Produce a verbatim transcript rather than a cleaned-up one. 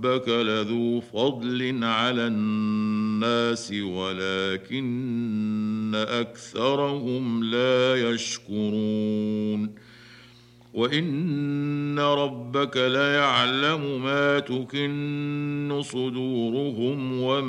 ربك لذو فضل على الناس ولكن اكثرهم لا يشكرون وان ربك ليعلم ما تكن صدورهم وما